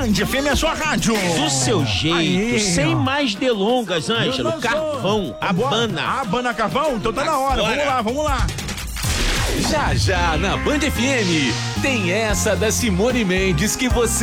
Band FM é a sua rádio. Do seu jeito, Aí, sem ó. mais delongas, Ângelo. Carvão, Habana. Habana Carvão? Então tá na hora. Agora. Vamos lá. Já na Band FM tem essa da Simone Mendes que você